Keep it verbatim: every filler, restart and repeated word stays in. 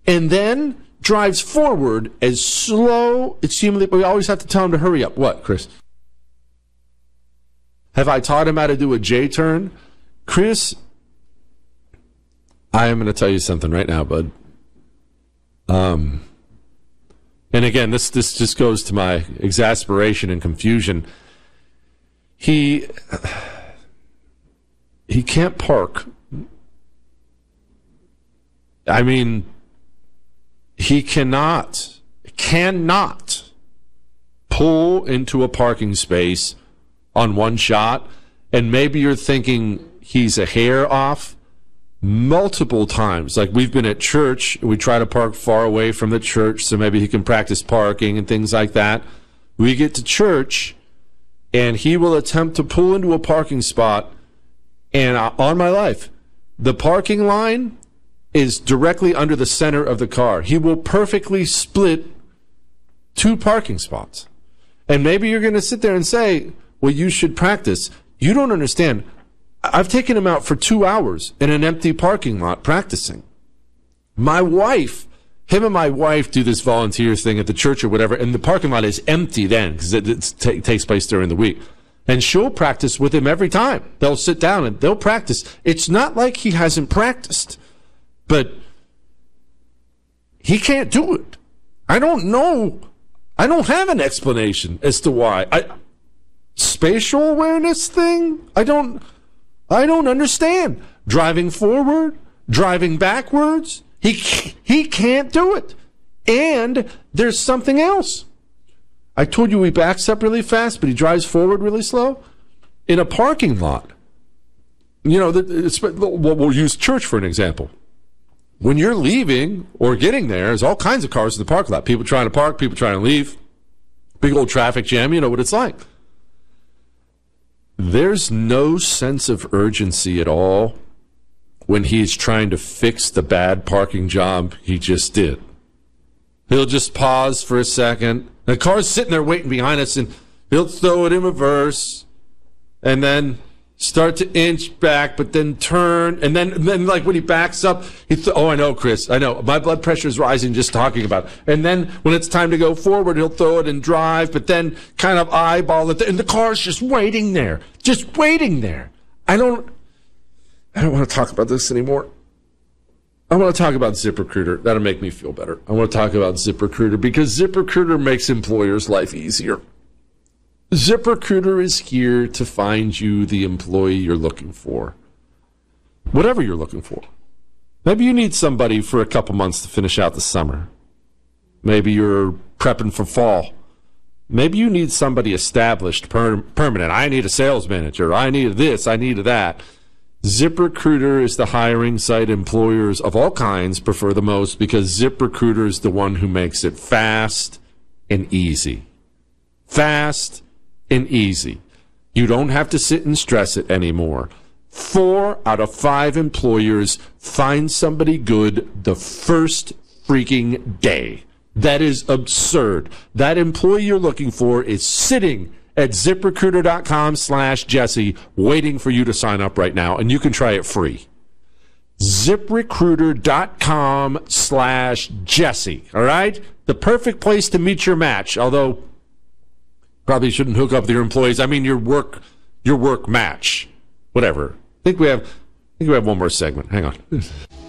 and then drives forward as slow as humanly. We always have to tell him to hurry up. What, Chris? Have I taught him how to do a J-turn? Chris, I am going to tell you something right now, bud. Um, and again, this this just goes to my exasperation and confusion. He he can't park. I mean, he cannot, cannot pull into a parking space on one shot. And maybe you're thinking he's a hair off. Multiple times, like we've been at church, we try to park far away from the church so maybe he can practice parking and things like that. We get to church, and he will attempt to pull into a parking spot, and uh, on my life, the parking line is directly under the center of the car. He will perfectly split two parking spots. And maybe you're going to sit there and say, well, you should practice. You don't understand. I've taken him out for two hours in an empty parking lot practicing. My wife, him and my wife do this volunteer thing at the church or whatever, and the parking lot is empty then because it, it t- takes place during the week. And she'll practice with him every time. They'll sit down and they'll practice. It's not like he hasn't practiced, but he can't do it. I don't know. I don't have an explanation as to why. I, spatial awareness thing? I don't... I don't understand. Driving forward, driving backwards, he he can't do it. And there's something else. I told you he backs up really fast, but he drives forward really slow. In a parking lot, you know, it's, we'll use church for an example. When you're leaving or getting there, there's all kinds of cars in the parking lot. People trying to park, people trying to leave. Big old traffic jam, you know what it's like. There's no sense of urgency at all when he's trying to fix the bad parking job he just did. He'll just pause for a second. The car's sitting there waiting behind us, and he'll throw it in reverse and then start to inch back, but then turn. And then, and then like when he backs up, he th- oh, I know, Chris. I know. My blood pressure is rising just talking about it. And then when it's time to go forward, he'll throw it and drive, but then kind of eyeball it. And the car's just waiting there. Just waiting there. I don't, I don't want to talk about this anymore. I want to talk about ZipRecruiter. That'll make me feel better. I want to talk about ZipRecruiter because ZipRecruiter makes employers' life easier. ZipRecruiter is here to find you the employee you're looking for. Whatever you're looking for. Maybe you need somebody for a couple months to finish out the summer. Maybe you're prepping for fall. Maybe you need somebody established, per- permanent. I need a sales manager. I need this. I need that. ZipRecruiter is the hiring site employers of all kinds prefer the most because ZipRecruiter is the one who makes it fast and easy. Fast and easy. You don't have to sit and stress it anymore. Four out of five employers find somebody good the first freaking day. That is absurd. That employee you're looking for is sitting at ZipRecruiter.com slash Jesse waiting for you to sign up right now, and you can try it free. ZipRecruiter.com slash Jesse, all right? The perfect place to meet your match, although probably shouldn't hook up with your employees. I mean, your work, your work match, whatever. I think we have, I think we have one more segment. Hang on.